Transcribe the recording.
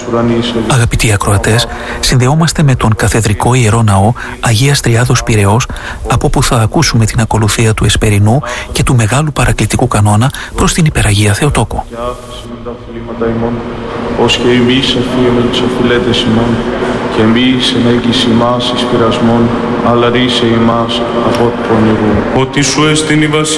Αγαπητοί ακροατές, συνδεόμαστε με τον Καθεδρικό Ιερό Ναό Αγίας Τριάδος Πειραιώς, από όπου θα ακούσουμε την ακολουθία του Εσπερινού και του Μεγάλου Παρακλητικού Κανόνα προς την Υπεραγία Θεοτόκο. Ως και εμείς αφήνουμε τους οφειλέτες ημών, και εμείς εν έγκυση ημάς εις πειρασμών, αλλά ρίσε ημάς από του πονηρού. Ότι σου εστιν η βασιλεία.